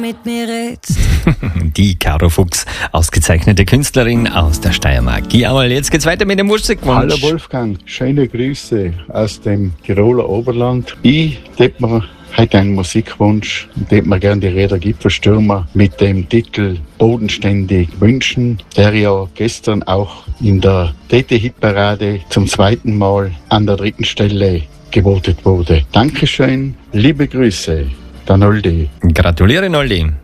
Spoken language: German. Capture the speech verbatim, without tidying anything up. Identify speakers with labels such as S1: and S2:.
S1: mit mir redst.
S2: Die Caro Fuchs, ausgezeichnete Künstlerin aus der Steiermark. Jawohl, jetzt geht's weiter mit dem Musikwunsch.
S3: Hallo Wolfgang, schöne Grüße aus dem Tiroler Oberland. Ich hätte mir heute einen Musikwunsch und hätte mir gerne die Räder Gipfelstürmer mit dem Titel Bodenständig wünschen, der ja gestern auch in der T T-Hitparade zum zweiten Mal an der dritten Stelle gewotet wurde. Dankeschön, liebe Grüße, der Noldi.
S2: Gratuliere, Noldi.